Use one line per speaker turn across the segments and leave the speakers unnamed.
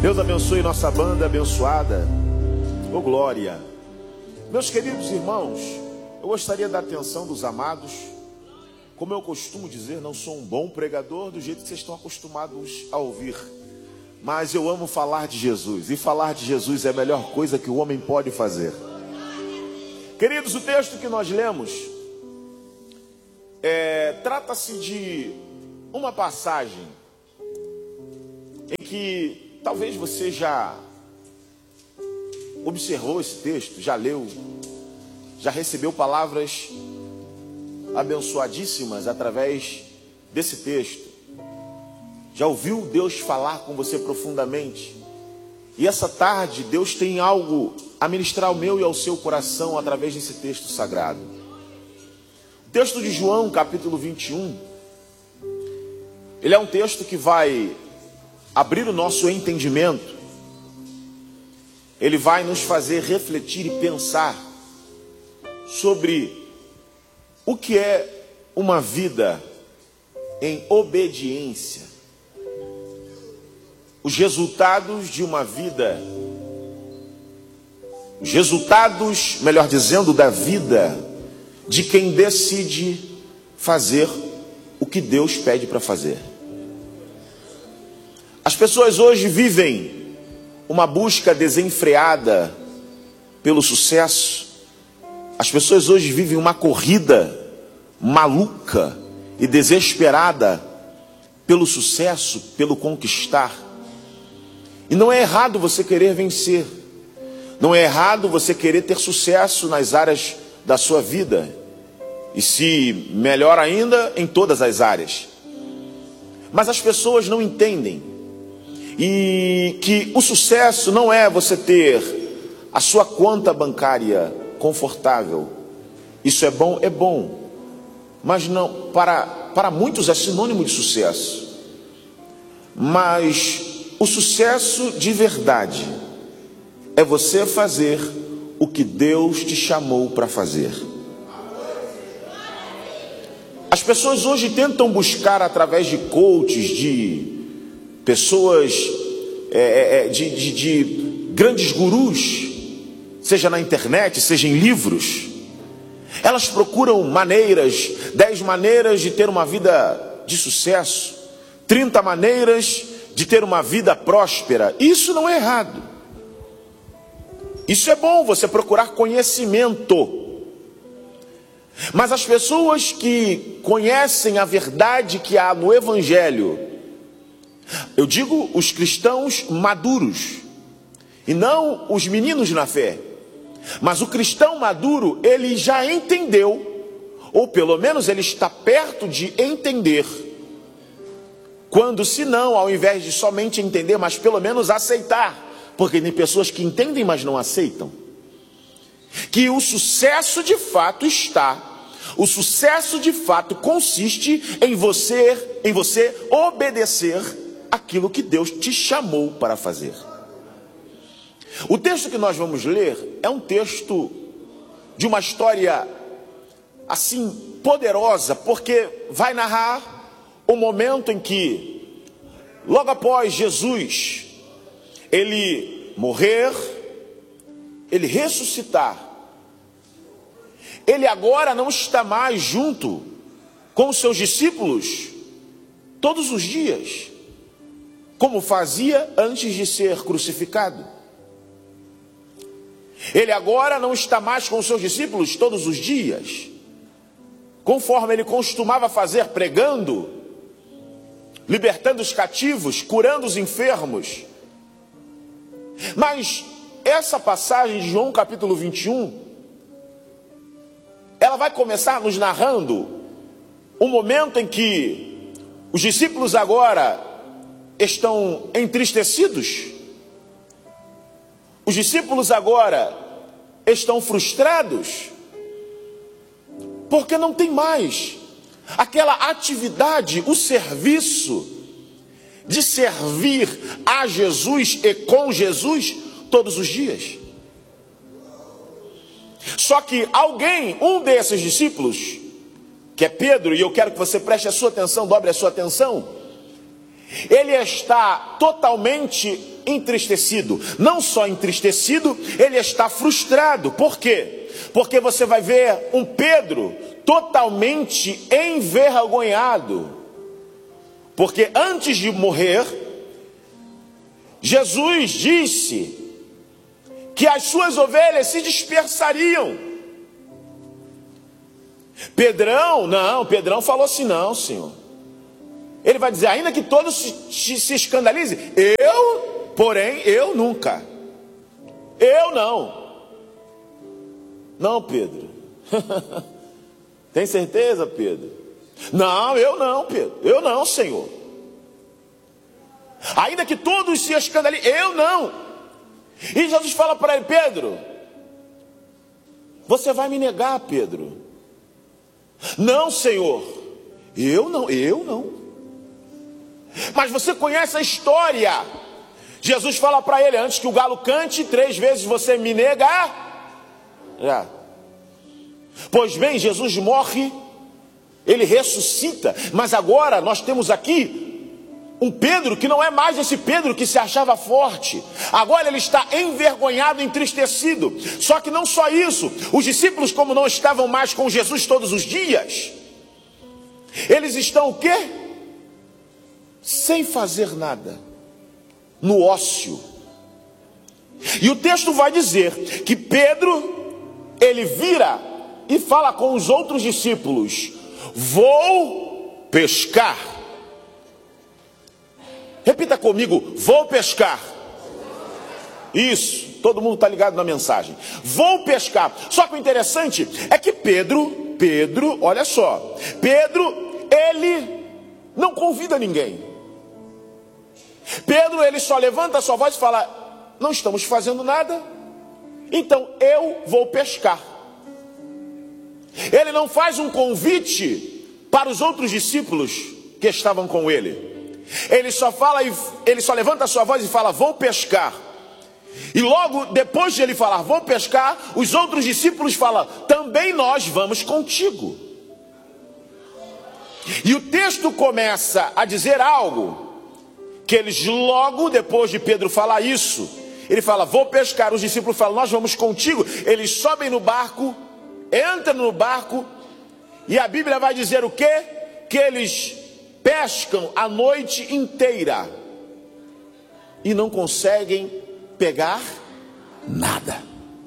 Deus abençoe nossa banda abençoada. Ô glória. Meus queridos irmãos, eu gostaria da atenção dos amados. Como eu costumo dizer, não sou um bom pregador do jeito que vocês estão acostumados a ouvir. Mas eu amo falar de Jesus. E falar de Jesus é a melhor coisa que o homem pode fazer. Queridos, o texto que nós lemos trata-se de uma passagem em que talvez você já observou esse texto, já leu, já recebeu palavras abençoadíssimas através desse texto. Já ouviu Deus falar com você profundamente. E essa tarde Deus tem algo a ministrar ao meu e ao seu coração através desse texto sagrado. O texto de João, capítulo 21, ele é um texto que vai abrir o nosso entendimento. Ele vai nos fazer refletir e pensar sobre o que é uma vida em obediência. Os resultados de uma vida, os resultados, melhor dizendo, da vida de quem decide fazer o que Deus pede para fazer. As pessoas hoje vivem uma busca desenfreada pelo sucesso. As pessoas hoje vivem uma corrida maluca e desesperada pelo sucesso, pelo conquistar. E não é errado você querer vencer. Não é errado você querer ter sucesso nas áreas da sua vida. E se melhor ainda, em todas as áreas. Mas as pessoas não entendem. E que o sucesso não é você ter a sua conta bancária confortável. Isso é bom. Mas não, para muitos é sinônimo de sucesso. Mas o sucesso de verdade é você fazer o que Deus te chamou para fazer. As pessoas hoje tentam buscar através de coaches, de pessoas, de grandes gurus, seja na internet, seja em livros. Elas procuram maneiras, 10 maneiras de ter uma vida de sucesso, 30 maneiras de ter uma vida próspera. Isso não é errado. Isso é bom, você procurar conhecimento. Mas as pessoas que conhecem a verdade que há no Evangelho, eu digo os cristãos maduros, e não os meninos na fé, mas o cristão maduro, ele já entendeu, ou pelo menos ele está perto de entender, quando se não, ao invés de somente entender, mas pelo menos aceitar, porque tem pessoas que entendem, mas não aceitam, que o sucesso de fato o sucesso de fato consiste em você obedecer aquilo que Deus te chamou para fazer. O texto que nós vamos ler é um texto de uma história assim poderosa, porque vai narrar o momento em que, logo após Jesus, ele morrer, ele ressuscitar, ele agora não está mais junto com os seus discípulos todos os dias, como fazia antes de ser crucificado. Ele agora não está mais com os seus discípulos todos os dias, conforme ele costumava fazer, pregando, libertando os cativos, curando os enfermos. Mas essa passagem de João capítulo 21, ela vai começar nos narrando um momento em que os discípulos agora estão entristecidos. Os discípulos agora estão frustrados, porque não tem mais aquela atividade, o serviço de servir a Jesus e com Jesus todos os dias. Só que alguém, um desses discípulos, que é Pedro, e eu quero que você preste a sua atenção, dobre a sua atenção, ele está totalmente entristecido. Não só entristecido, ele está frustrado. Por quê? Porque você vai ver um Pedro totalmente envergonhado. Porque antes de morrer, Jesus disse que as suas ovelhas se dispersariam. Pedrão falou assim: não, Senhor. Ele vai dizer, ainda que todos se escandalizem, eu nunca. Eu não. Não, Pedro. Tem certeza, Pedro? Não, eu não, Pedro. Eu não, Senhor. Ainda que todos se escandalizem, eu não. E Jesus fala para ele: Pedro, você vai me negar, Pedro? Não, Senhor. Eu não. Mas você conhece a história. Jesus fala para ele: antes que o galo cante, 3 vezes você me nega. Pois bem, Jesus morre, ele ressuscita, mas agora nós temos aqui um Pedro que não é mais esse Pedro que se achava forte. Agora ele está envergonhado, entristecido. Só que não só isso, os discípulos, como não estavam mais com Jesus todos os dias, eles estão o quê? Sem fazer nada, no ócio. E o texto vai dizer que Pedro, ele vira e fala com os outros discípulos: vou pescar. Repita comigo: vou pescar. Isso, todo mundo está ligado na mensagem. Vou pescar. Só que o interessante é que Pedro, olha só, Pedro, ele não convida ninguém. Pedro, ele só levanta a sua voz e fala: não estamos fazendo nada, então eu vou pescar. Ele não faz um convite para os outros discípulos que estavam com ele. Ele só levanta a sua voz e fala: vou pescar. E logo depois de ele falar vou pescar, os outros discípulos falam: também nós vamos contigo. E o texto começa a dizer algo que eles, logo depois de Pedro falar isso, ele fala: vou pescar. Os discípulos falam: nós vamos contigo. Eles sobem no barco, entram no barco, e a Bíblia vai dizer o quê? Que eles pescam a noite inteira e não conseguem pegar nada.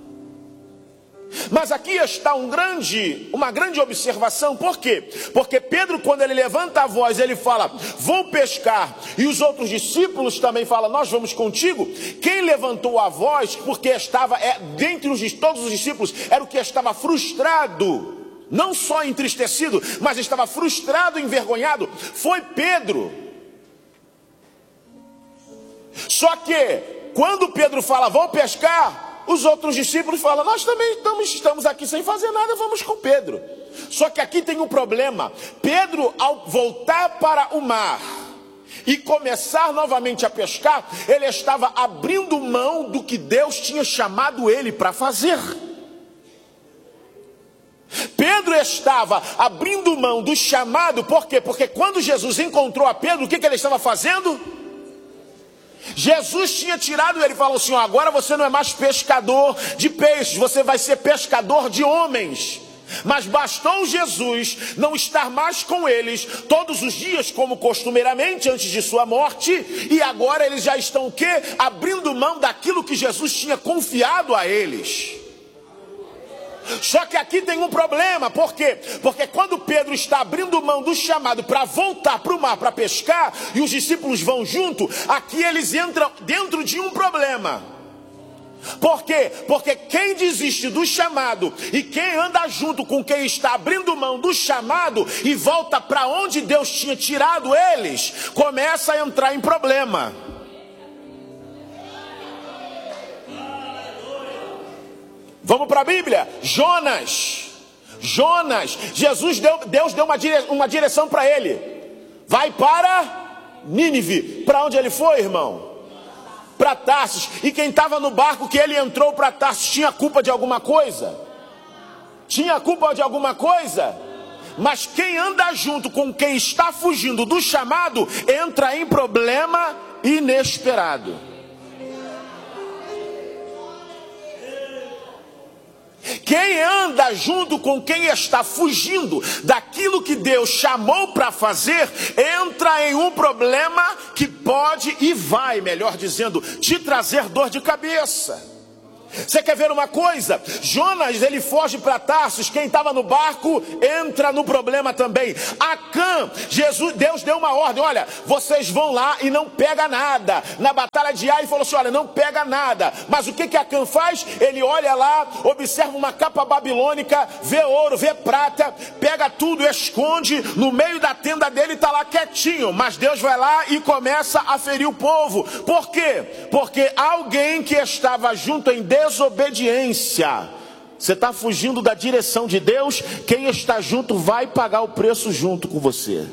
Mas aqui está uma grande observação. Por quê? Porque Pedro, quando ele levanta a voz, ele fala: vou pescar, e os outros discípulos também falam: nós vamos contigo. Quem levantou a voz, porque estava dentre todos os discípulos, era o que estava frustrado, não só entristecido, mas estava frustrado, envergonhado, foi Pedro. Só que quando Pedro fala vou pescar, os outros discípulos falam: nós também estamos aqui sem fazer nada, vamos com Pedro. Só que aqui tem um problema. Pedro, ao voltar para o mar e começar novamente a pescar, ele estava abrindo mão do que Deus tinha chamado ele para fazer. Pedro estava abrindo mão do chamado. Por quê? Porque quando Jesus encontrou a Pedro, o que ele estava fazendo? Jesus tinha tirado ele e falou assim: agora você não é mais pescador de peixes, você vai ser pescador de homens. Mas bastou Jesus não estar mais com eles todos os dias, como costumeiramente antes de sua morte, e agora eles já estão o quê? Abrindo mão daquilo que Jesus tinha confiado a eles. Só que aqui tem um problema. Por quê? Porque quando Pedro está abrindo mão do chamado para voltar para o mar para pescar, e os discípulos vão junto, aqui eles entram dentro de um problema. Por quê? Porque quem desiste do chamado e quem anda junto com quem está abrindo mão do chamado e volta para onde Deus tinha tirado eles, começa a entrar em problema. Vamos para a Bíblia. Jonas, Deus deu uma direção para ele: vai para Nínive. Para onde ele foi, irmão? Para Tarsis. E quem estava no barco que ele entrou para Tarsis tinha culpa de alguma coisa? Tinha culpa de alguma coisa? Mas quem anda junto com quem está fugindo do chamado, entra em problema inesperado. Quem anda junto com quem está fugindo daquilo que Deus chamou para fazer, entra em um problema que pode e vai, melhor dizendo, te trazer dor de cabeça. Você quer ver uma coisa? Jonas, ele foge para Tarsus. Quem estava no barco entra no problema também. Acã, Deus deu uma ordem: olha, vocês vão lá e não pega nada. Na batalha de Ai, falou assim: olha, não pega nada. Mas o que Acã faz? Ele olha lá, observa uma capa babilônica, vê ouro, vê prata, pega tudo, esconde no meio da tenda dele, está lá quietinho. Mas Deus vai lá e começa a ferir o povo. Por quê? Porque alguém que estava junto em desobediência. Você está fugindo da direção de Deus, quem está junto vai pagar o preço junto com você.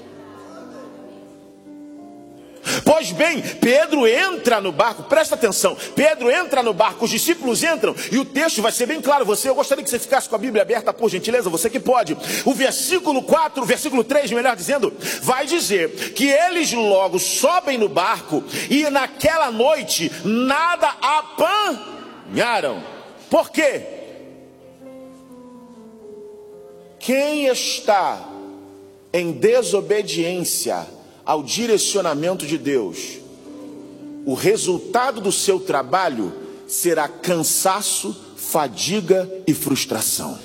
Pois bem, Pedro entra no barco, presta atenção, Pedro entra no barco, os discípulos entram, e o texto vai ser bem claro. Eu gostaria que você ficasse com a Bíblia aberta, por gentileza, você que pode. O versículo 4, versículo 3, melhor dizendo, vai dizer que eles logo sobem no barco, e naquela noite nada apanharam. Por quê? Quem está em desobediência ao direcionamento de Deus, o resultado do seu trabalho será cansaço, fadiga e frustração.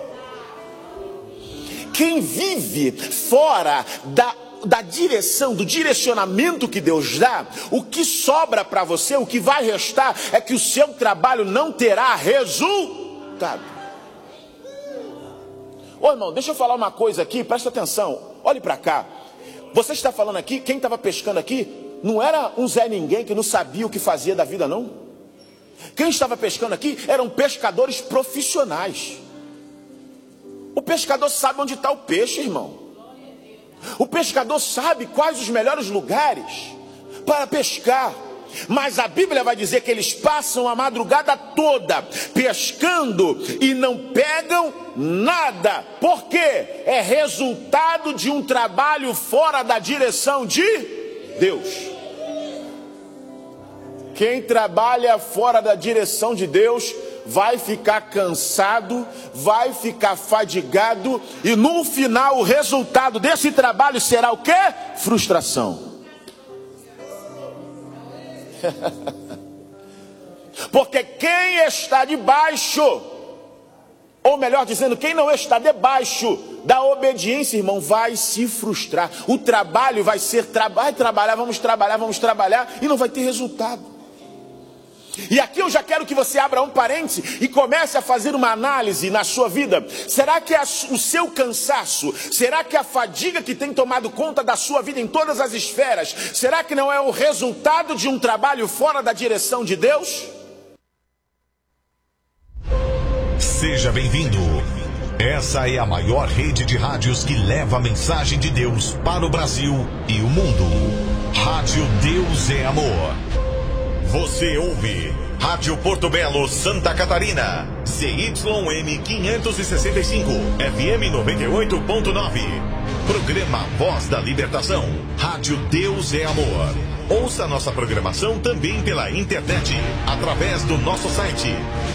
Quem vive fora da direção, do direcionamento que Deus dá, o que sobra para você, o que vai restar é que o seu trabalho não terá resultado. Ô irmão, deixa eu falar uma coisa aqui, presta atenção, olhe para cá. Você está falando aqui, quem estava pescando aqui, não era um Zé Ninguém que não sabia o que fazia da vida, não. Quem estava pescando aqui eram pescadores profissionais. O pescador sabe onde está o peixe, irmão. O pescador sabe quais os melhores lugares para pescar. Mas a Bíblia vai dizer que eles passam a madrugada toda pescando e não pegam nada. Por quê? É resultado de um trabalho fora da direção de Deus. Quem trabalha fora da direção de Deus vai ficar cansado, vai ficar fadigado, e no final o resultado desse trabalho será o quê? Frustração. Porque quem está debaixo, ou melhor dizendo, quem não está debaixo da obediência, irmão, vai se frustrar. O trabalho vai ser vamos trabalhar e não vai ter resultado. E aqui eu já quero que você abra um parêntese e comece a fazer uma análise na sua vida. Será que é o seu cansaço, será que a fadiga que tem tomado conta da sua vida em todas as esferas, será que não é o resultado de um trabalho fora da direção de Deus?
Seja bem-vindo. Essa é a maior rede de rádios que leva a mensagem de Deus para o Brasil e o mundo. Rádio Deus é Amor. Você ouve Rádio Porto Belo, Santa Catarina, CYM 565, FM 98.9. Programa Voz da Libertação, Rádio Deus é Amor. Ouça nossa programação também pela internet, através do nosso site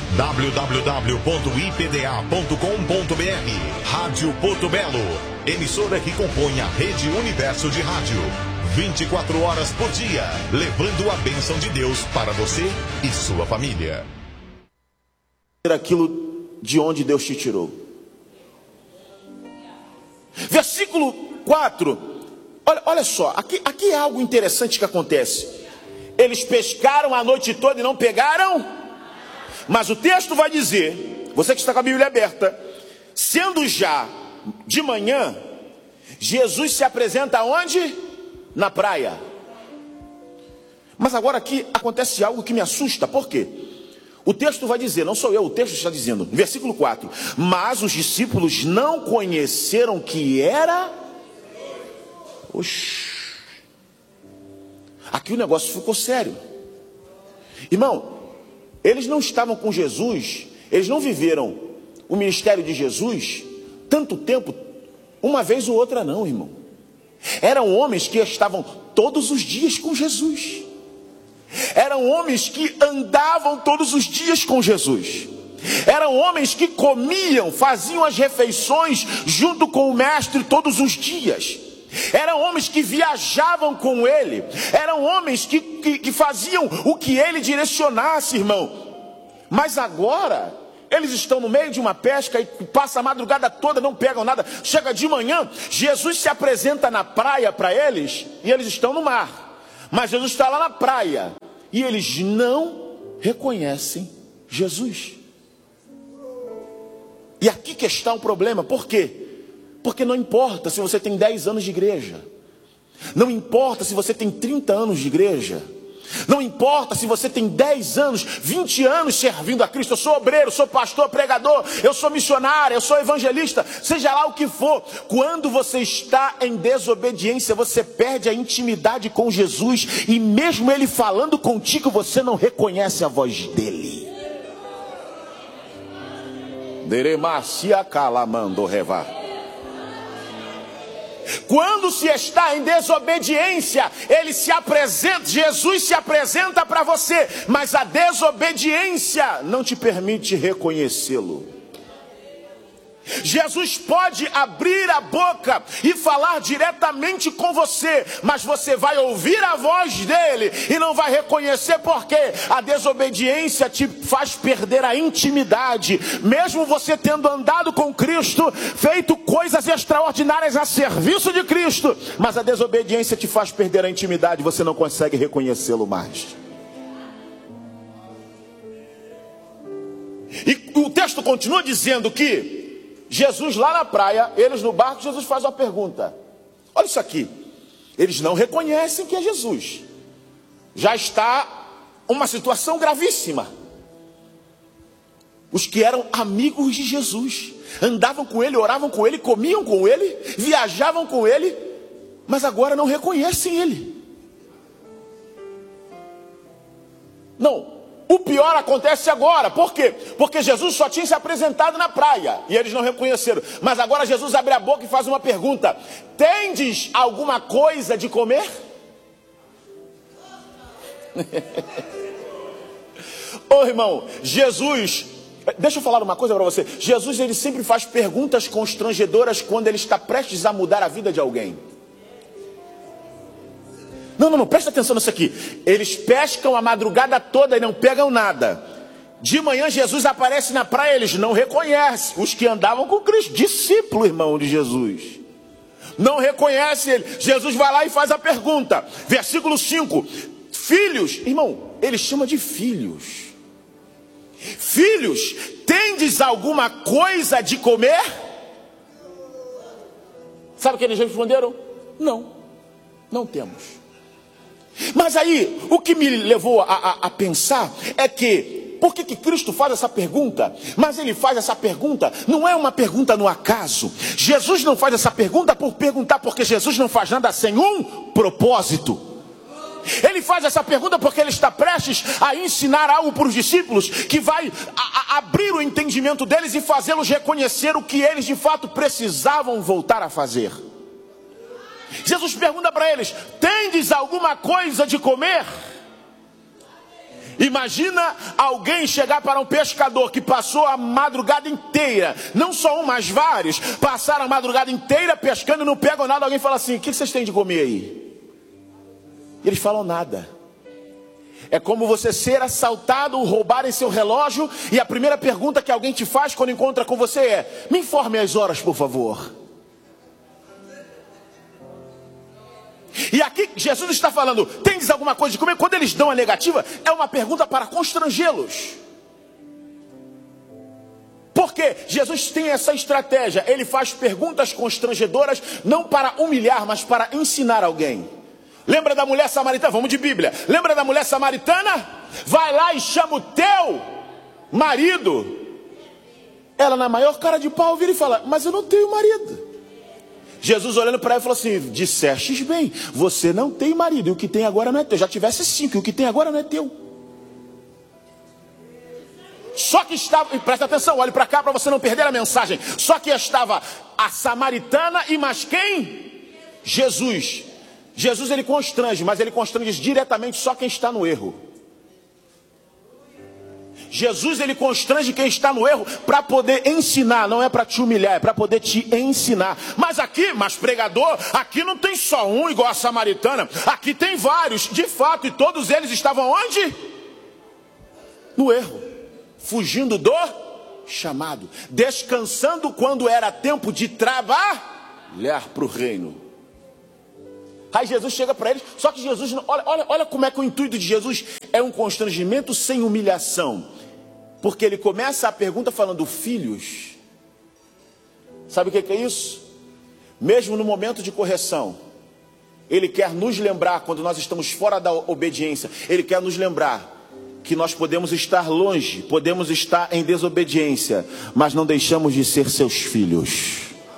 www.ipda.com.br. Rádio Porto Belo, emissora que compõe a Rede Universo de Rádio. 24 horas por dia, levando a bênção de Deus para você e sua família.
Aquilo de onde Deus te tirou. Versículo 4. Olha só, aqui é algo interessante que acontece. Eles pescaram a noite toda e não pegaram. Mas o texto vai dizer, você que está com a Bíblia aberta, sendo já de manhã, Jesus se apresenta onde? Na praia. Mas agora aqui acontece algo que me assusta. Por quê? O texto vai dizer, não sou eu, o texto está dizendo, no versículo 4: mas os discípulos não conheceram que era. Oxi. Aqui o negócio ficou sério. Irmão, eles não estavam com Jesus, eles não viveram o ministério de Jesus tanto tempo, uma vez ou outra não, irmão. Eram homens que estavam todos os dias com Jesus. Eram homens que andavam todos os dias com Jesus. Eram homens que comiam, faziam as refeições junto com o mestre todos os dias. Eram homens que viajavam com ele. Eram homens que faziam o que ele direcionasse, irmão. Mas agora, eles estão no meio de uma pesca e passam a madrugada toda, não pegam nada. Chega de manhã, Jesus se apresenta na praia para eles e eles estão no mar. Mas Jesus está lá na praia e eles não reconhecem Jesus. E aqui que está o problema. Por quê? Porque não importa se você tem 10 anos de igreja. Não importa se você tem 30 anos de igreja. Não importa se você tem 10 anos, 20 anos servindo a Cristo. Eu sou obreiro, sou pastor, pregador, eu sou missionário, eu sou evangelista, seja lá o que for. Quando você está em desobediência, você perde a intimidade com Jesus. E mesmo Ele falando contigo, você não reconhece a voz dEle. Quando se está em desobediência, ele se apresenta, Jesus se apresenta para você, mas a desobediência não te permite reconhecê-lo. Jesus pode abrir a boca e falar diretamente com você, mas você vai ouvir a voz dele e não vai reconhecer, porque a desobediência te faz perder a intimidade. Mesmo você tendo andado com Cristo, feito coisas extraordinárias a serviço de Cristo, mas a desobediência te faz perder a intimidade, você não consegue reconhecê-lo mais. E o texto continua dizendo que Jesus lá na praia, eles no barco, Jesus faz uma pergunta. Olha isso aqui. Eles não reconhecem que é Jesus. Já está uma situação gravíssima. Os que eram amigos de Jesus, andavam com ele, oravam com ele, comiam com ele, viajavam com ele, mas agora não reconhecem ele. Não. O pior acontece agora. Por quê? Porque Jesus só tinha se apresentado na praia e eles não reconheceram. Mas agora Jesus abre a boca e faz uma pergunta: tendes alguma coisa de comer? Ô irmão, Jesus, deixa eu falar uma coisa para você. Jesus, ele sempre faz perguntas constrangedoras quando ele está prestes a mudar a vida de alguém. Não, presta atenção nisso aqui. Eles pescam a madrugada toda e não pegam nada. De manhã Jesus aparece na praia, eles não reconhecem. Os que andavam com Cristo, discípulo, irmão, de Jesus, não reconhecem ele. Jesus vai lá e faz a pergunta. Versículo 5. Filhos, irmão, ele chama de filhos. Filhos, tendes alguma coisa de comer? Sabe o que eles responderam? Não temos. Mas aí, o que me levou a pensar é que, por que Cristo faz essa pergunta? Mas ele faz essa pergunta, não é uma pergunta no acaso. Jesus não faz essa pergunta por perguntar, porque Jesus não faz nada sem um propósito. Ele faz essa pergunta porque ele está prestes a ensinar algo para os discípulos, que vai abrir o entendimento deles e fazê-los reconhecer o que eles de fato precisavam voltar a fazer. Jesus pergunta para eles: tendes alguma coisa de comer? Imagina alguém chegar para um pescador que passou a madrugada inteira, não só um, mas vários, passaram a madrugada inteira pescando e não pegam nada. Alguém fala assim: o que vocês têm de comer aí? E eles falam nada. É como você ser assaltado, roubarem seu relógio, e a primeira pergunta que alguém te faz quando encontra com você é: me informe as horas, por favor. E aqui Jesus está falando: tendes alguma coisa de comer? Quando eles dão a negativa, é uma pergunta para constrangê-los. Porque Jesus tem essa estratégia. Ele faz perguntas constrangedoras, não para humilhar, mas para ensinar alguém. Lembra da mulher samaritana? Vamos de Bíblia. Lembra da mulher samaritana? Vai lá e chama o teu marido. Ela, na maior cara de pau, vira e fala: mas eu não tenho marido. Jesus olhando para ela falou assim: dissestes bem, você não tem marido, e o que tem agora não é teu. Já tivesse 5, e o que tem agora não é teu. Só que estava, e presta atenção, olhe para cá para você não perder a mensagem. Só que estava a samaritana e mais quem? Jesus. Jesus ele constrange, mas ele constrange diretamente só quem está no erro. Jesus ele constrange quem está no erro para poder ensinar, não é para te humilhar, é para poder te ensinar. Mas aqui, mas pregador, aqui não tem só um igual a samaritana, aqui tem vários, de fato, e todos eles estavam onde? No erro, fugindo do chamado, descansando quando era tempo de trabalhar para o reino. Aí Jesus chega para eles, só que Jesus, olha como é que o intuito de Jesus é um constrangimento sem humilhação. Porque ele começa a pergunta falando, filhos. Sabe o que é isso? Mesmo no momento de correção, ele quer nos lembrar, quando nós estamos fora da obediência, ele quer nos lembrar que nós podemos estar longe, podemos estar em desobediência, mas não deixamos de ser seus filhos.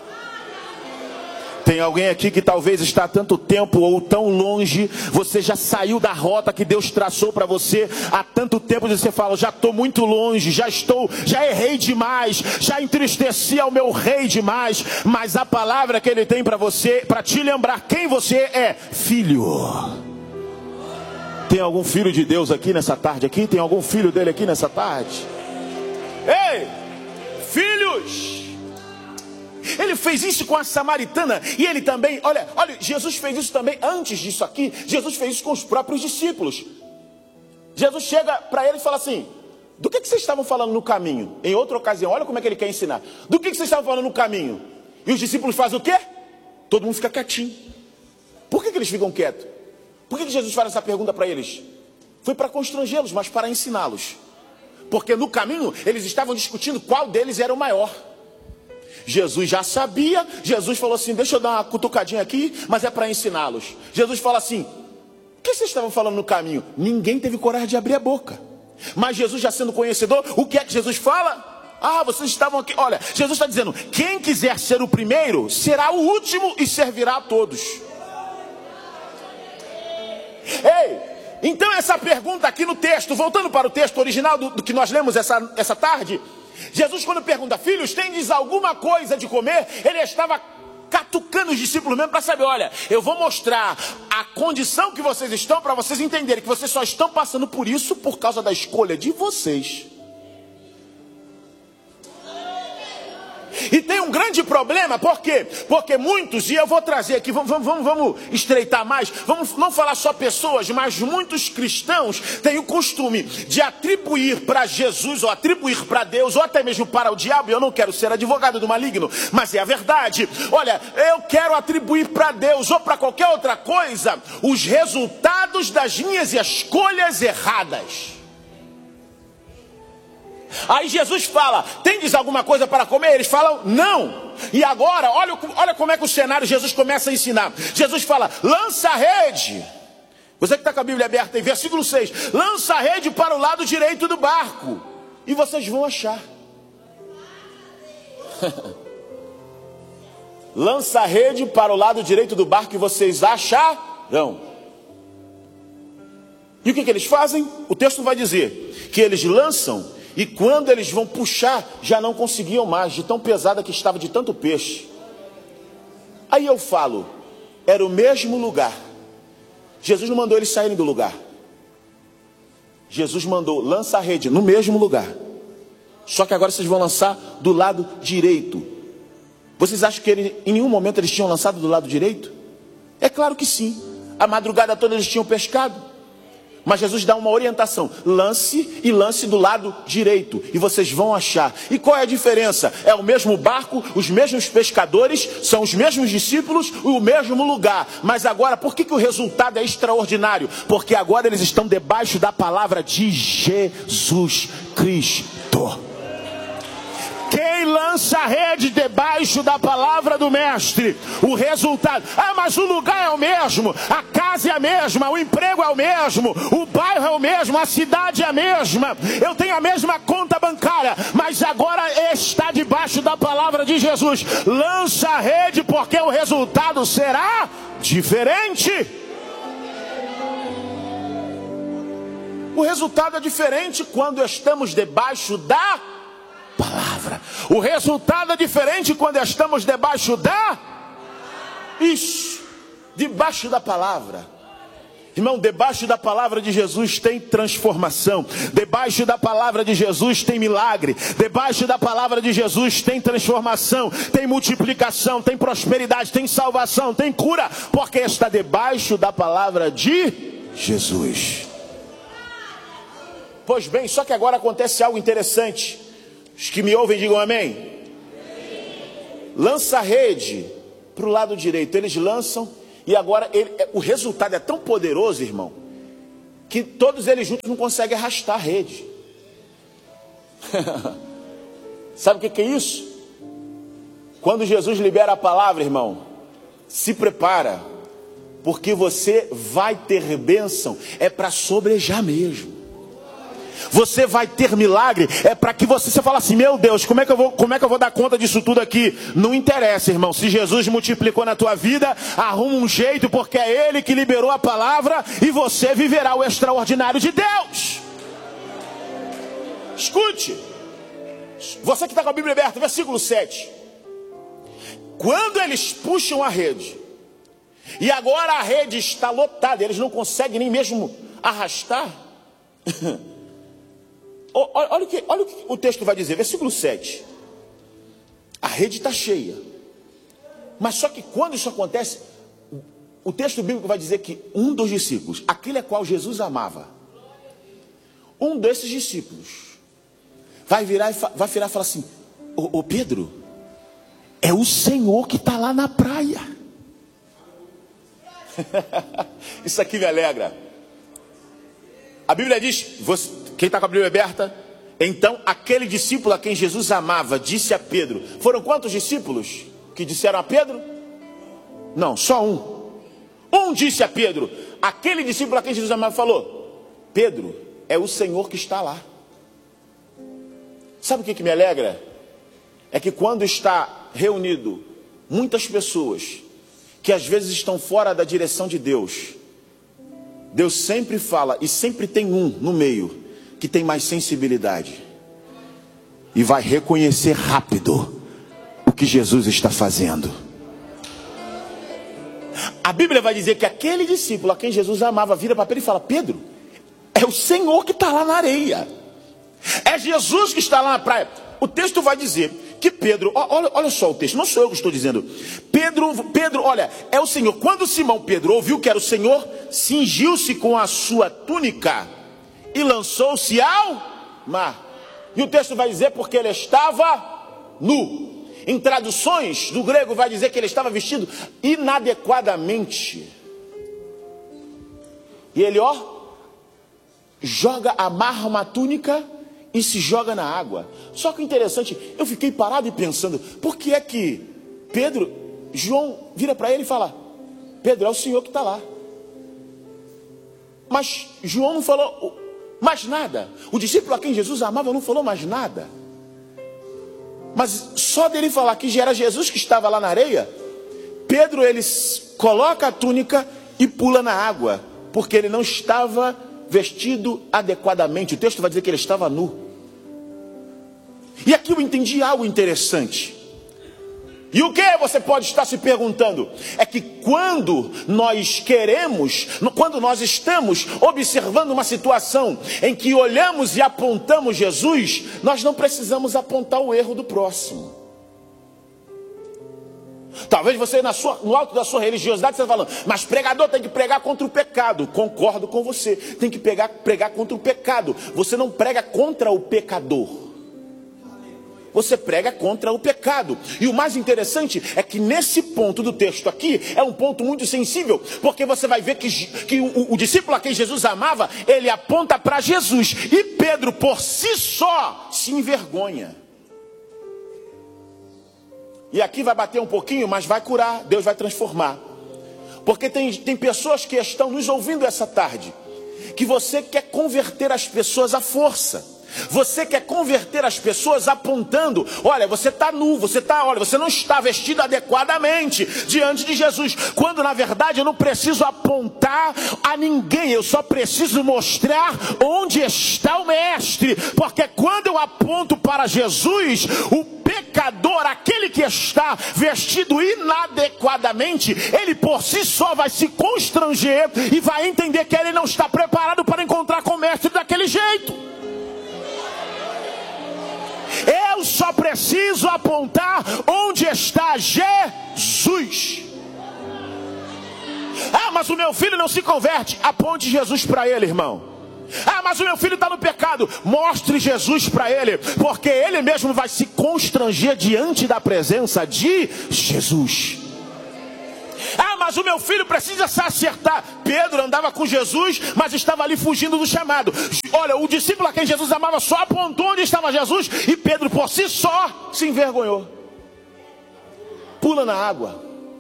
Tem alguém aqui que talvez está há tanto tempo ou tão longe, você já saiu da rota que Deus traçou para você há tanto tempo, e você fala, já estou muito longe, já errei demais, já entristeci ao meu rei demais, mas a palavra que ele tem para você, para te lembrar quem você é, filho. Tem algum filho de Deus aqui nessa tarde? Aqui tem algum filho dele aqui nessa tarde? Ei, filhos! Ele fez isso com a samaritana. E ele também, olha, Jesus fez isso também. Antes disso aqui, Jesus fez isso com os próprios discípulos. Jesus chega para ele e fala assim, do que vocês estavam falando no caminho? Em outra ocasião, olha como é que ele quer ensinar. Do que vocês estavam falando no caminho? E os discípulos fazem o quê? Todo mundo fica quietinho. Por que eles ficam quietos? Por que Jesus faz essa pergunta para eles? Foi para constrangê-los, mas para ensiná-los. Porque no caminho eles estavam discutindo qual deles era o maior. Jesus já sabia, Jesus falou assim, deixa eu dar uma cutucadinha aqui, mas é para ensiná-los. Jesus fala assim, o que vocês estavam falando no caminho? Ninguém teve coragem de abrir a boca. Mas Jesus já sendo conhecedor, o que é que Jesus fala? Ah, vocês estavam aqui, olha, Jesus está dizendo, quem quiser ser o primeiro, será o último e servirá a todos. Ei, então essa pergunta aqui no texto, voltando para o texto original do que nós lemos essa tarde, Jesus quando pergunta, filhos, tendes alguma coisa de comer? Ele estava catucando os discípulos mesmo para saber, olha, eu vou mostrar a condição que vocês estão para vocês entenderem que vocês só estão passando por isso por causa da escolha de vocês. E tem um grande problema, por quê? Porque muitos, e eu vou trazer aqui, vamos estreitar mais, vamos não falar só pessoas, mas muitos cristãos têm o costume de atribuir para Jesus, ou atribuir para Deus, ou até mesmo para o diabo, e eu não quero ser advogado do maligno, mas é a verdade. Olha, eu quero atribuir para Deus, ou para qualquer outra coisa, os resultados das minhas escolhas erradas. Aí Jesus fala, tendes alguma coisa para comer? Eles falam, não. E agora, olha como é que o cenário Jesus começa a ensinar. Jesus fala, lança a rede. Você que está com a Bíblia aberta aí, versículo 6. Lança a rede para o lado direito do barco, e vocês vão achar. Lança a rede para o lado direito do barco e vocês acharão. E o que eles fazem? O texto vai dizer que eles lançam, e quando eles vão puxar, já não conseguiam mais, de tão pesada que estava, de tanto peixe. Aí eu falo, era o mesmo lugar. Jesus não mandou eles saírem do lugar. Jesus mandou, lança a rede no mesmo lugar. Só que agora vocês vão lançar do lado direito. Vocês acham que em nenhum momento eles tinham lançado do lado direito? É claro que sim. A madrugada toda eles tinham pescado. Mas Jesus dá uma orientação, lance e lance do lado direito, e vocês vão achar. E qual é a diferença? É o mesmo barco, os mesmos pescadores, são os mesmos discípulos, o mesmo lugar. Mas agora, por que o resultado é extraordinário? Porque agora eles estão debaixo da palavra de Jesus Cristo. Quem lança a rede debaixo da palavra do mestre, o resultado, mas o lugar é o mesmo, a casa é a mesma, o emprego é o mesmo, o bairro é o mesmo, a cidade é a mesma, eu tenho a mesma conta bancária, mas agora está debaixo da palavra de Jesus. Lança a rede porque o resultado será diferente. O resultado é diferente quando estamos debaixo da palavra. O resultado é diferente quando estamos debaixo da... Isso, debaixo da palavra. Irmão, debaixo da palavra de Jesus tem transformação. Debaixo da palavra de Jesus tem milagre. Debaixo da palavra de Jesus tem transformação, tem multiplicação, tem prosperidade, tem salvação, tem cura, porque está debaixo da palavra de Jesus. Pois bem, só que agora acontece algo interessante. Os que me ouvem digam amém. Lança a rede para o lado direito. Eles lançam e agora o resultado é tão poderoso, irmão, que todos eles juntos não conseguem arrastar a rede. Sabe o que é isso? Quando Jesus libera a palavra, irmão, se prepara, porque você vai ter bênção, é para sobrejar mesmo. Você vai ter milagre, é para que você fale assim: meu Deus, como é que eu vou dar conta disso tudo aqui? Não interessa, irmão, se Jesus multiplicou na tua vida, arruma um jeito, porque é Ele que liberou a palavra e você viverá o extraordinário de Deus. Escute, você que está com a Bíblia aberta, versículo 7. Quando eles puxam a rede, e agora a rede está lotada, eles não conseguem nem mesmo arrastar. Olha o que o texto vai dizer, versículo 7. A rede está cheia. Mas só que quando isso acontece, o texto bíblico vai dizer que um dos discípulos, aquele a qual Jesus amava, um desses discípulos, vai virar e falar assim: ô Pedro, é o Senhor que está lá na praia. Isso aqui me alegra. A Bíblia diz, quem está com a Bíblia aberta? Então aquele discípulo a quem Jesus amava disse a Pedro. Foram quantos discípulos que disseram a Pedro? Não, só um. Um disse a Pedro. Aquele discípulo a quem Jesus amava falou: Pedro, é o Senhor que está lá. Sabe o que me alegra? É que quando está reunido muitas pessoas que às vezes estão fora da direção de Deus, Deus sempre fala, e sempre tem um no meio que tem mais sensibilidade e vai reconhecer rápido o que Jesus está fazendo. A Bíblia vai dizer que aquele discípulo a quem Jesus amava vira para Pedro e fala: Pedro, é o Senhor que está lá na areia, é Jesus que está lá na praia. O texto vai dizer que Pedro, olha só o texto, não sou eu que estou dizendo. Pedro, olha, é o Senhor. Quando Simão Pedro ouviu que era o Senhor, cingiu-se com a sua túnica e lançou-se ao mar. E o texto vai dizer porque ele estava nu. Em traduções do grego vai dizer que ele estava vestido inadequadamente. E ele, amarra uma túnica e se joga na água. Só que o interessante, eu fiquei parado e pensando, por que é que João vira para ele e fala: Pedro, é o Senhor que está lá. Mas João não falou mais nada. O discípulo a quem Jesus amava não falou mais nada. Mas só dele falar que já era Jesus que estava lá na areia, Pedro, ele coloca a túnica e pula na água, porque ele não estava vestido adequadamente. O texto vai dizer que ele estava nu. E aqui eu entendi algo interessante. E o que você pode estar se perguntando? É que quando nós estamos observando uma situação em que olhamos e apontamos Jesus, nós não precisamos apontar o erro do próximo. Talvez você no alto da sua religiosidade, você está falando: mas pregador tem que pregar contra o pecado. Concordo com você, tem que pregar contra o pecado. Você não prega contra o pecador, você prega contra o pecado. E o mais interessante é que nesse ponto do texto aqui, é um ponto muito sensível, porque você vai ver que o discípulo a quem Jesus amava, ele aponta para Jesus, e Pedro por si só se envergonha. E aqui vai bater um pouquinho, mas vai curar, Deus vai transformar. Porque tem pessoas que estão nos ouvindo essa tarde, que você quer converter as pessoas à força. Você quer converter as pessoas apontando: olha, você está nu, você não está vestido adequadamente diante de Jesus. Quando na verdade eu não preciso apontar a ninguém, eu só preciso mostrar onde está o mestre. Porque quando eu aponto para Jesus, o pecador, aquele que está vestido inadequadamente, ele por si só vai se constranger e vai entender que ele não está preparado para encontrar com o mestre daquele jeito. Eu só preciso apontar onde está Jesus. Ah, mas o meu filho não se converte. Aponte Jesus para ele, irmão. Ah, mas o meu filho está no pecado. Mostre Jesus para ele, porque ele mesmo vai se constranger diante da presença de Jesus. Ah, mas o meu filho precisa se acertar. Pedro andava com Jesus, mas estava ali fugindo do chamado. Olha, o discípulo a quem Jesus amava só apontou onde estava Jesus, e Pedro por si só se envergonhou. Pula na água.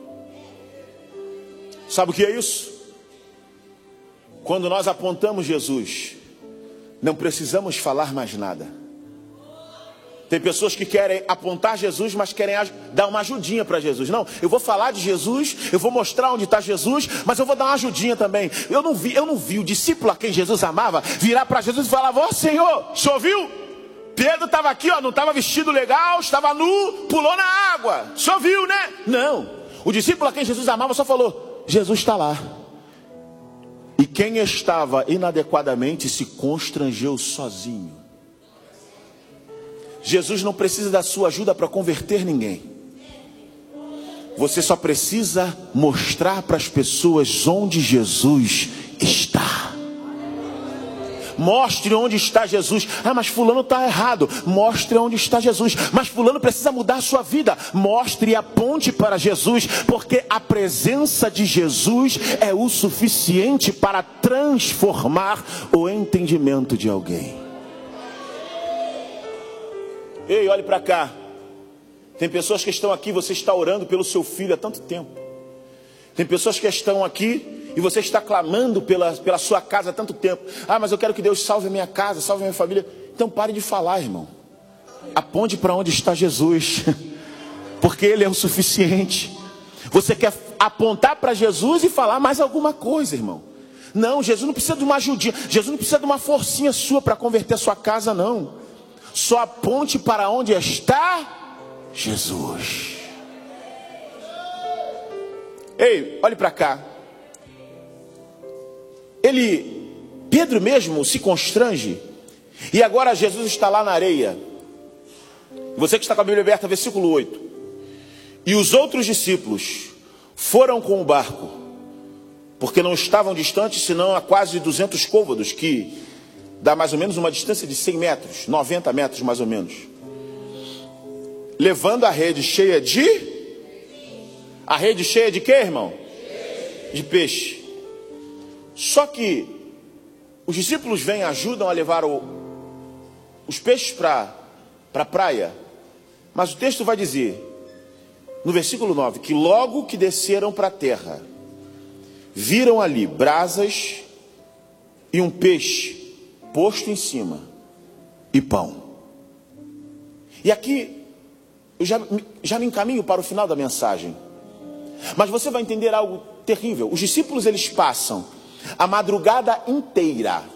Sabe o que é isso? Quando nós apontamos Jesus, não precisamos falar mais nada. Tem pessoas que querem apontar Jesus, mas querem dar uma ajudinha para Jesus. Não, eu vou falar de Jesus, eu vou mostrar onde está Jesus, mas eu vou dar uma ajudinha também. Eu não vi o discípulo a quem Jesus amava virar para Jesus e falar: ó Senhor, o senhor viu? Pedro estava aqui, ó, não estava vestido legal, estava nu, pulou na água. O senhor viu, né? Não, o discípulo a quem Jesus amava só falou: Jesus está lá. E quem estava inadequadamente se constrangeu sozinho. Jesus não precisa da sua ajuda para converter ninguém. Você só precisa mostrar para as pessoas onde Jesus está. Mostre onde está Jesus. Ah, mas fulano está errado. Mostre onde está Jesus. Mas fulano precisa mudar a sua vida. Mostre e aponte para Jesus, porque a presença de Jesus é o suficiente para transformar o entendimento de alguém. Ei, olhe para cá. Tem pessoas que estão aqui, você está orando pelo seu filho há tanto tempo. Tem pessoas que estão aqui e você está clamando pela sua casa há tanto tempo. Ah, mas eu quero que Deus salve a minha casa, salve a minha família. Então pare de falar, irmão. Aponte para onde está Jesus, porque Ele é o suficiente. Você quer apontar para Jesus e falar mais alguma coisa, irmão. Não, Jesus não precisa de uma ajudinha. Jesus não precisa de uma forcinha sua para converter a sua casa, não. Só aponte para onde está Jesus. Ei, olhe para cá. Pedro mesmo se constrange. E agora Jesus está lá na areia. Você que está com a Bíblia aberta, versículo 8. E os outros discípulos foram com o barco, porque não estavam distantes, senão a quase 200 côvados, que dá mais ou menos uma distância de 100 metros, 90 metros mais ou menos. Levando a rede cheia de... A rede cheia de quê, irmão? De peixe. Só que os discípulos vêm e ajudam a levar os peixes para a praia. Mas o texto vai dizer, no versículo 9, que logo que desceram para a terra, viram ali brasas e um peixe posto em cima, e pão. E aqui eu já me encaminho para o final da mensagem. Mas você vai entender algo terrível. Os discípulos, eles passam a madrugada inteira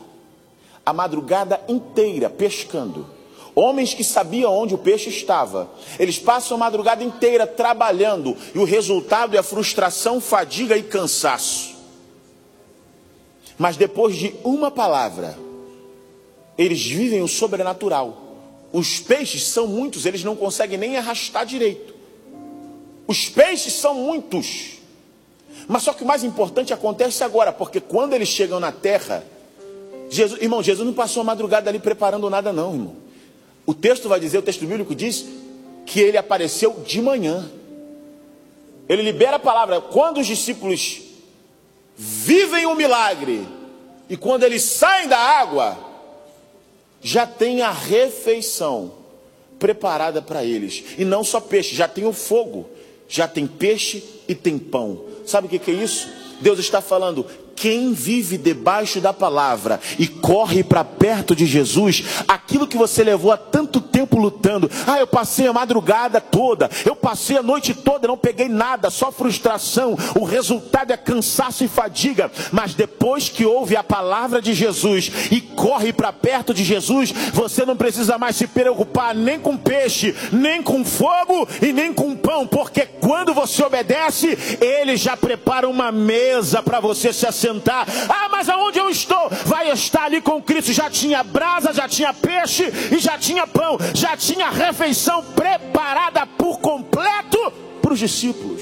pescando. Homens que sabiam onde o peixe estava. Eles passam a madrugada inteira trabalhando, e o resultado é a frustração, fadiga e cansaço. Mas depois de uma palavra, eles vivem o sobrenatural. Os peixes são muitos, eles não conseguem nem arrastar direito. Os peixes são muitos. Mas só que o mais importante acontece agora, porque quando eles chegam na terra, Jesus não passou a madrugada ali preparando nada não, irmão. O texto vai dizer, o texto bíblico diz que ele apareceu de manhã. Ele libera a palavra. Quando os discípulos vivem o milagre, e quando eles saem da água, já tem a refeição preparada para eles. E não só peixe, já tem o fogo, já tem peixe e tem pão. Sabe o que é isso? Deus está falando, Quem vive debaixo da palavra e corre para perto de Jesus, aquilo que você levou há tanto tempo lutando, eu passei a madrugada toda, eu passei a noite toda, não peguei nada, só frustração, o resultado é cansaço e fadiga. Mas depois que ouve a palavra de Jesus e corre para perto de Jesus, você não precisa mais se preocupar nem com peixe, nem com fogo e nem com pão, porque quando você obedece, Ele já prepara uma mesa para você se assentar. Mas aonde eu estou? Vai estar ali com Cristo. Já tinha brasa, já tinha peixe e já tinha pão, já tinha refeição preparada por completo para os discípulos.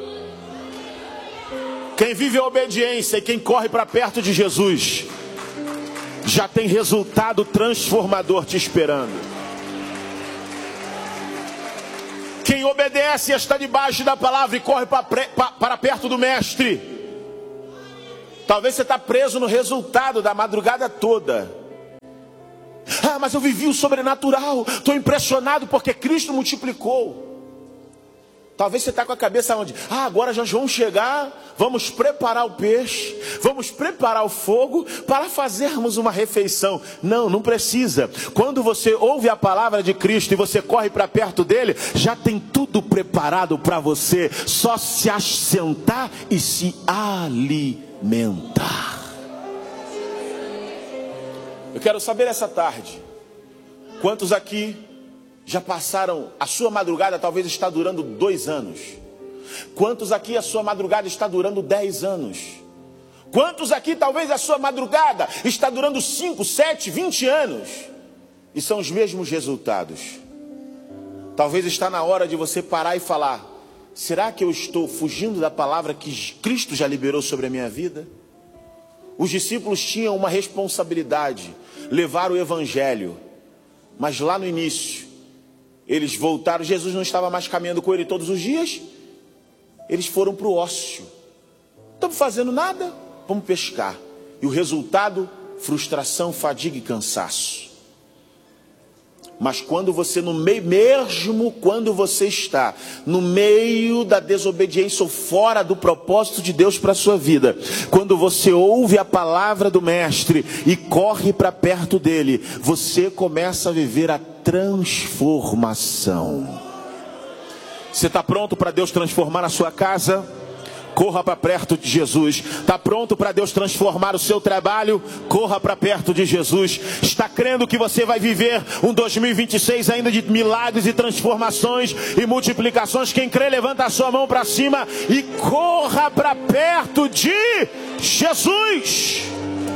Quem vive a obediência e quem corre para perto de Jesus já tem resultado transformador te esperando. Quem obedece e está debaixo da palavra e corre para perto do mestre, talvez você está preso no resultado da madrugada toda. Mas eu vivi o sobrenatural, estou impressionado porque Cristo multiplicou. Talvez você está com a cabeça onde? Agora já vão chegar, vamos preparar o peixe, vamos preparar o fogo para fazermos uma refeição. Não precisa. Quando você ouve a palavra de Cristo e você corre para perto dele, já tem tudo preparado para você, só se assentar e se alimentar. Eu quero saber essa tarde, quantos aqui já passaram, a sua madrugada talvez está durando 2 anos. Quantos aqui a sua madrugada está durando 10 anos? Quantos aqui talvez a sua madrugada está durando 5, 7, 20 anos? E são os mesmos resultados. Talvez está na hora de você parar e falar: será que eu estou fugindo da palavra que Cristo já liberou sobre a minha vida? Os discípulos tinham uma responsabilidade, levar o evangelho. Mas lá no início, eles voltaram, Jesus não estava mais caminhando com ele todos os dias. Eles foram para o ócio. Estamos fazendo nada, vamos pescar. E o resultado, frustração, fadiga e cansaço. Mas quando você mesmo quando você está no meio da desobediência ou fora do propósito de Deus para a sua vida, quando você ouve a palavra do mestre e corre para perto dele, você começa a viver a transformação. Você está pronto para Deus transformar a sua casa? Corra para perto de Jesus. Está pronto para Deus transformar o seu trabalho? Corra para perto de Jesus. Está crendo que você vai viver um 2026 ainda de milagres e transformações e multiplicações? Quem crê, levanta a sua mão para cima e corra para perto de Jesus.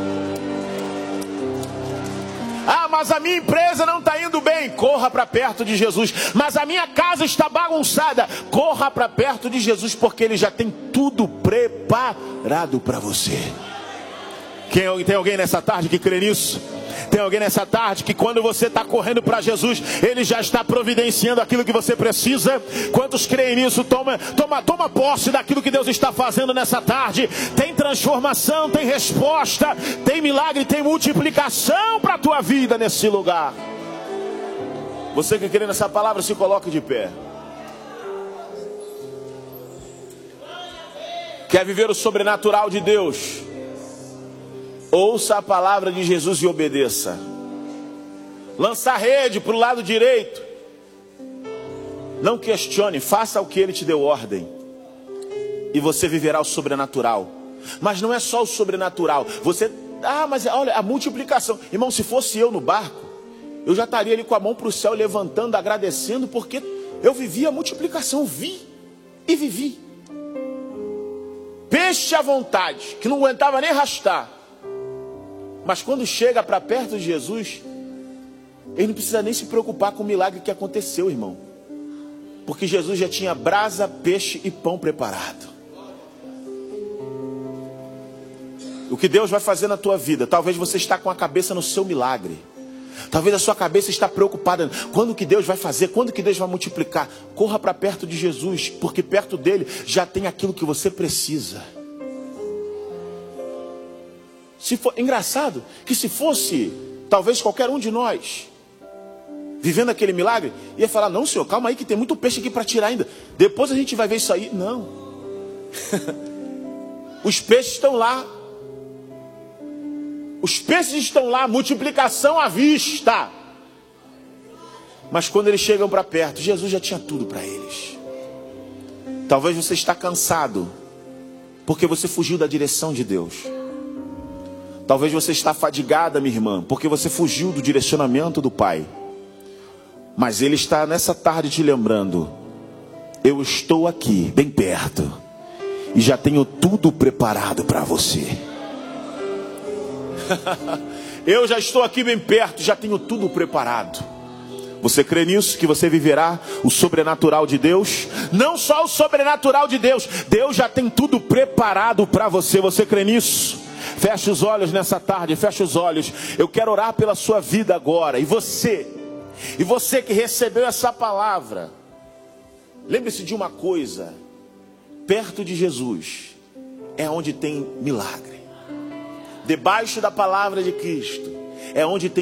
Mas a minha empresa não está indo bem. Corra para perto de Jesus. Mas a minha casa está bagunçada. Corra para perto de Jesus, porque Ele já tem tudo preparado para você. Tem alguém nessa tarde que crê nisso? Tem alguém nessa tarde que quando você está correndo para Jesus, Ele já está providenciando aquilo que você precisa? Quantos creem nisso? Toma posse daquilo que Deus está fazendo nessa tarde. Tem transformação, tem resposta, tem milagre, tem multiplicação para a tua vida nesse lugar. Você que crê nessa palavra, se coloque de pé. Quer viver o sobrenatural de Deus? Ouça a palavra de Jesus e obedeça. Lança a rede para o lado direito. Não questione, faça o que Ele te deu ordem. E você viverá o sobrenatural. Mas não é só o sobrenatural. Mas olha, a multiplicação. Irmão, se fosse eu no barco, eu já estaria ali com a mão para o céu, levantando, agradecendo, porque eu vivi a multiplicação. Vi e vivi. Peixe à vontade, que não aguentava nem arrastar. Mas quando chega para perto de Jesus, ele não precisa nem se preocupar com o milagre que aconteceu, irmão. Porque Jesus já tinha brasa, peixe e pão preparado. O que Deus vai fazer na tua vida, talvez você está com a cabeça no seu milagre. Talvez a sua cabeça está preocupada. Quando que Deus vai fazer? Quando que Deus vai multiplicar? Corra para perto de Jesus, porque perto dele já tem aquilo que você precisa. Engraçado que se fosse talvez qualquer um de nós vivendo aquele milagre, ia falar: não, senhor, calma aí que tem muito peixe aqui para tirar ainda, depois a gente vai ver isso aí. Não. Os peixes estão lá, Os peixes estão lá, multiplicação à vista. Mas quando eles chegam para perto, Jesus já tinha tudo para eles. Talvez você está cansado, porque você fugiu da direção de Deus. Talvez você está fadigada, minha irmã, porque você fugiu do direcionamento do Pai. Mas Ele está nessa tarde te lembrando: eu estou aqui, bem perto, e já tenho tudo preparado para você. Eu já estou aqui bem perto, já tenho tudo preparado. Você crê nisso? Que você viverá o sobrenatural de Deus? Não só o sobrenatural de Deus, Deus já tem tudo preparado para você. Você crê nisso? Feche os olhos nessa tarde, feche os olhos. Eu quero orar pela sua vida agora. E você que recebeu essa palavra, lembre-se de uma coisa: perto de Jesus é onde tem milagre. Debaixo da palavra de Cristo é onde tem